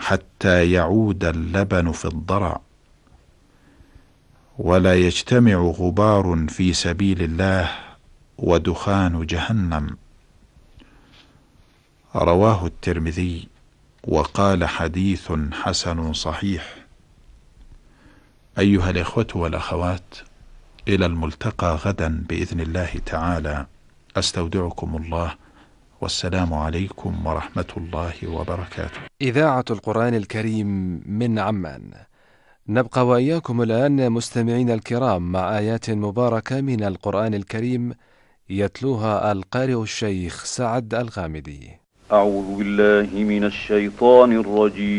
حتى يعود اللبن في الضرع، ولا يجتمع غبار في سبيل الله ودخان جهنم. رواه الترمذي وقال حديث حسن صحيح. أيها الإخوة والأخوات، إلى الملتقى غدا بإذن الله تعالى. أستودعكم الله، والسلام عليكم ورحمة الله وبركاته. إذاعة القرآن الكريم من عمان. نبقى وإياكم الآن مستمعين الكرام مع آيات مباركة من القرآن الكريم يتلوها القارئ الشيخ سعد الغامدي. أعوذ بالله من الشيطان الرجيم.